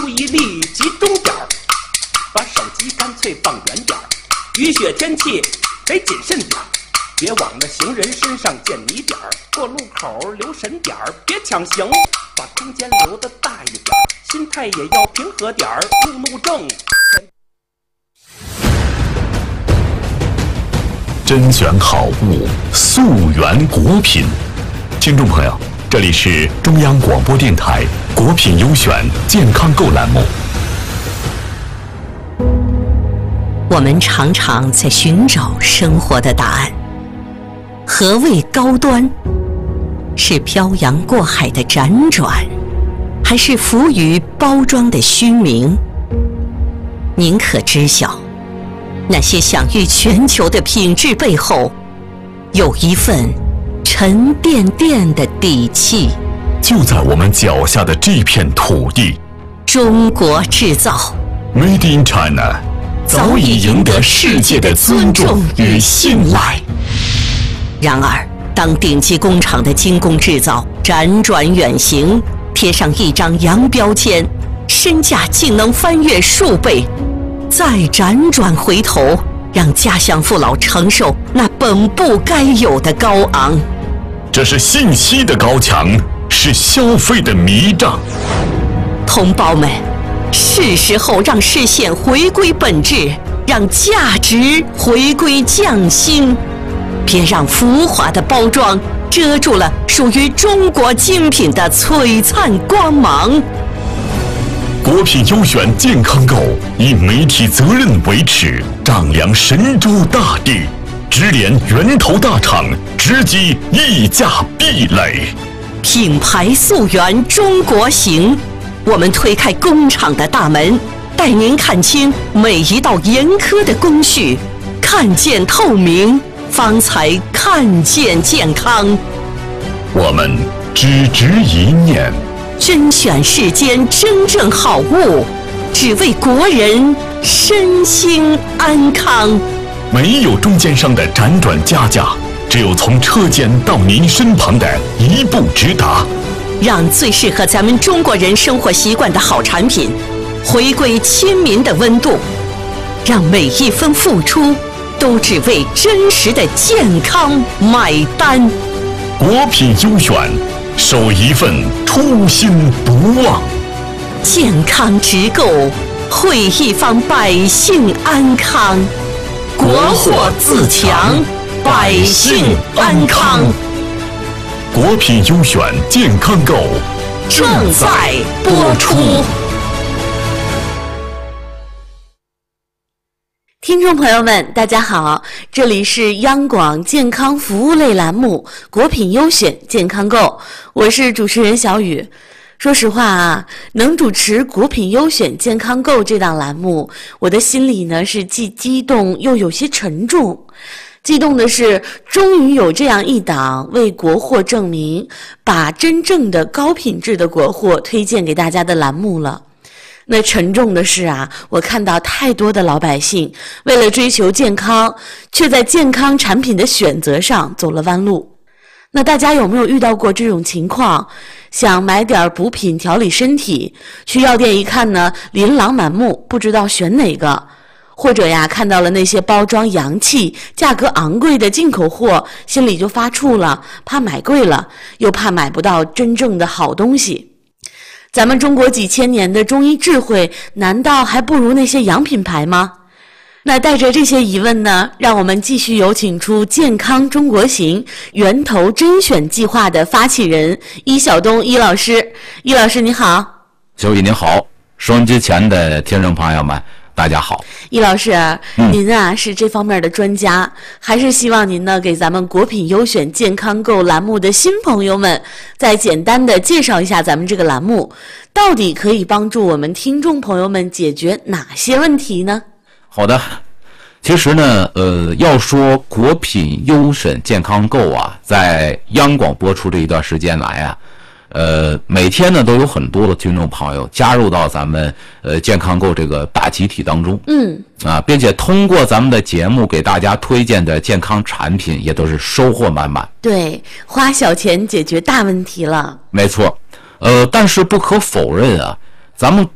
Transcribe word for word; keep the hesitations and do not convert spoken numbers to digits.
注意力集中点儿，把手机干脆放远点儿。雨雪天气得谨慎点儿，别往那行人身上溅泥点儿。过路口留神点儿，别抢行，把空间留得大一点儿。心态也要平和点儿，路怒症。 甄选好物，溯源果品。听众朋友，这里是中央广播电台果品优选健康购栏目。 我们常常在寻找生活的答案。何谓高端？是漂洋过海的辗转，还是浮于包装的虚名？您可知晓，那些享誉全球的品质背后，有一份沉甸甸的底气。 就在我们脚下的这片土地， 中国制造 Made in China 早已赢得世界的尊重与信赖。 然而，当顶级工厂的精工制造辗转远行，贴上一张洋标签，身价竟能翻越数倍，再辗转回头，让家乡父老承受那本不该有的高昂。 这是信息的高墙，是消费的迷障。 同胞们，是时候让视线回归本质，让价值回归匠心。别让浮华的包装遮住了属于中国精品的璀璨光芒。 果品优选健康购以媒体责任为耻，丈量神州大地，直连源头大厂，直击溢价壁垒。 品牌溯源中国行，我们推开工厂的大门，带您看清每一道严苛的工序，看见透明，方才看见健康。 我们只执一念， 甄选世间真正好物，只为国人身心安康。 没有中间商的辗转加价，只有从车间到您身旁的一步直达。 让最适合咱们中国人生活习惯的好产品回归亲民的温度，让每一分付出都只为真实的健康买单。 果品优选，守一份初心不忘。 健康直购，惠一方百姓安康。国货自强，百姓安康。 果品优选健康购正在播出。听众朋友们，大家好，这里是央广健康服务类栏目果品优选健康购，我是主持人小雨。说实话啊，能主持果品优选健康购这档栏目，我的心里呢是既激动又有些沉重。激动的是，终于有这样一档为国货证明，把真正的高品质的国货推荐给大家的栏目了。那沉重的是啊，我看到太多的老百姓为了追求健康，却在健康产品的选择上走了弯路。那大家有没有遇到过这种情况？想买点补品调理身体，去药店一看呢，琳琅满目，不知道选哪个。或者呀，看到了那些包装洋气、价格昂贵的进口货，心里就发怵了，怕买贵了，又怕买不到真正的好东西。咱们中国几千年的中医智慧，难道还不如那些洋品牌吗？那带着这些疑问呢，让我们继续有请出健康中国行源头甄选计划的发起人伊晓东伊老师。伊老师你好。 小雨您好，收音机前的听众朋友们大家好。 易老师、嗯、您啊是这方面的专家，还是希望您呢给咱们果品优选健康购栏目的新朋友们再简单的介绍一下咱们这个栏目到底可以帮助我们听众朋友们解决哪些问题呢？ 好的，其实呢呃要说果品优选健康购啊，在央广播出这一段时间来啊，呃，每天呢都有很多的听众朋友加入到咱们呃健康购这个大集体当中，嗯，啊，并且通过咱们的节目给大家推荐的健康产品也都是收获满满。 对，花小钱解决大问题了。 没错，呃，但是不可否认啊，咱们